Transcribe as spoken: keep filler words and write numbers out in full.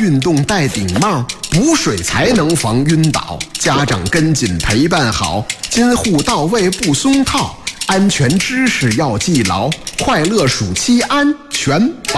运动戴顶帽，补水才能防晕倒。家长跟紧陪伴好，监护到位不松套。安全知识要记牢，快乐暑期安全保。